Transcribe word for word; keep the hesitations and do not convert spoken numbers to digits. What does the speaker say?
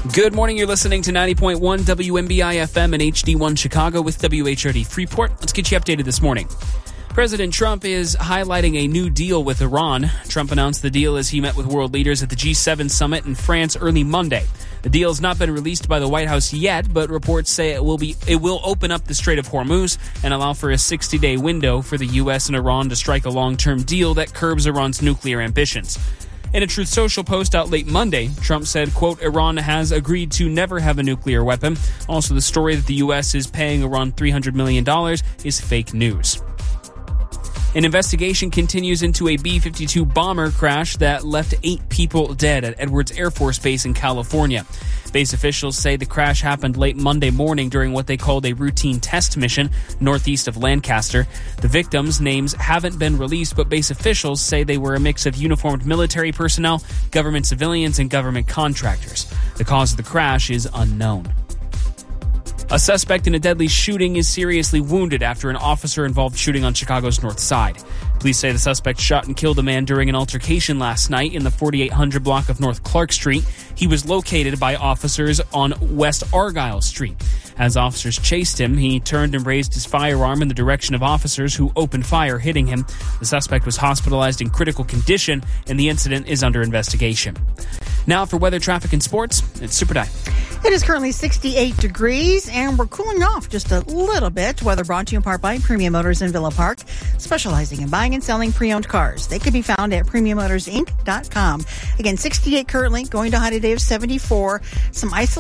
Good morning. You're listening to ninety point one W M B I F M and H D one Chicago with W H R D Freeport. Let's get you updated this morning. President Trump is highlighting a new deal with Iran. Trump announced the deal as he met with world leaders at the G seven summit in France early Monday. The deal has not been released by the White House yet, but reports say it will be it will open up the Strait of Hormuz and allow for a sixty-day window for the U S and Iran to strike a long-term deal that curbs Iran's nuclear ambitions. In a Truth Social post out late Monday, Trump said, quote, Iran has agreed to never have a nuclear weapon. Also, the story that the U S is paying Iran three hundred million dollars is fake news. An investigation continues into a B fifty-two bomber crash that left eight people dead at Edwards Air Force Base in California. Base officials say the crash happened late Monday morning during what they called a routine test mission northeast of Lancaster. The victims' names haven't been released, but base officials say they were a mix of uniformed military personnel, government civilians, and government contractors. The cause of the crash is unknown. A suspect in a deadly shooting is seriously wounded after an officer-involved shooting on Chicago's North Side. Police say the suspect shot and killed a man during an altercation last night in the forty-eight hundred block of North Clark Street. He was located by officers on West Argyle Street. As officers chased him, he turned and raised his firearm in the direction of officers who opened fire, hitting him. The suspect was hospitalized in critical condition, and the incident is under investigation. Now for weather, traffic, and sports, it's Super Di. It is currently sixty-eight degrees, and we're cooling off just a little bit. Weather brought to you in part by Premium Motors in Villa Park, specializing in buying and selling pre-owned cars. They can be found at premium motors inc dot com. Again, sixty-eight currently, going to a high today of seventy-four. Some isolated